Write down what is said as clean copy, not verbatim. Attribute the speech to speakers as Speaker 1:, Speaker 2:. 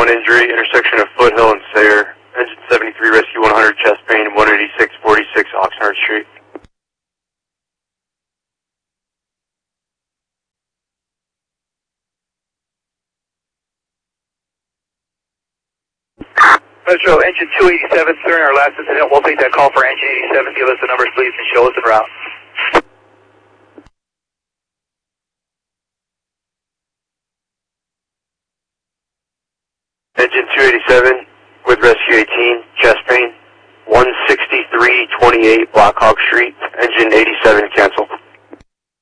Speaker 1: 1 injury, intersection of Foothill and Sayre. Engine 73, rescue 100, chest pain, 186-46 Oxnard Street.
Speaker 2: Metro, engine 287, during our last incident, we'll take that call for engine 87. Give us the numbers, please, and show us en route.
Speaker 1: Engine 287 with rescue 18, chest pain, 163-28 Blackhawk Street. Engine 87 canceled.